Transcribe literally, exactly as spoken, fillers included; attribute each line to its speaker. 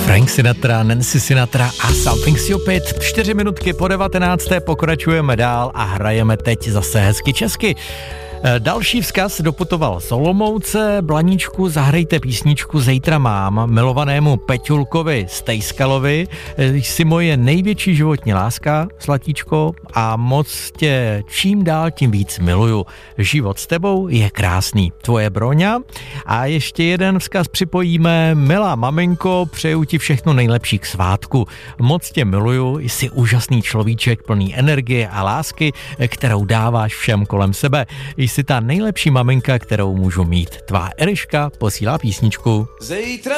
Speaker 1: Frank Sinatra, Nancy Sinatra a Something Stupid. Čtyři minutky po devatenácté pokračujeme dál a hrajeme teď zase hezky česky. Další vzkaz doputoval z Olomouce. Blaníčku, zahrajte písničku Zítra mám milovanému Peťulkovi Stejskalovi. Jsi moje největší životní láska, Zlatíčko, a moc tě čím dál tím víc miluju. Život s tebou je krásný. Tvoje Broňa. A ještě jeden vzkaz připojíme. Milá maminko, přeju ti všechno nejlepší k svátku. Moc tě miluju, jsi úžasný človíček plný energie a lásky, kterou dáváš všem kolem sebe. Jsi ta nejlepší maminka, kterou můžu mít. Tvá Eliška posílá písničku.
Speaker 2: Zítra